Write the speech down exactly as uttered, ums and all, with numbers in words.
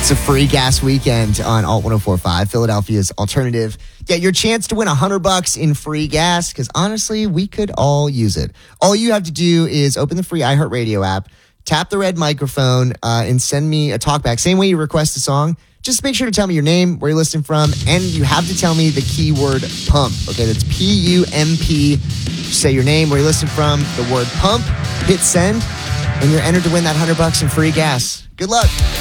It's a free gas weekend on Alt one oh four point five, Philadelphia's alternative. Get your chance to win one hundred bucks in free gas, because honestly, we could all use it. All you have to do is open the free iHeartRadio app, tap the red microphone, uh, and send me a talkback. Same way you request a song. Just make sure to tell me your name, where you're listening from, and you have to tell me the keyword pump. Okay, that's P U M P. Say your name, where you're listening from, the word pump, hit send, and you're entered to win that one hundred bucks in free gas. Good luck.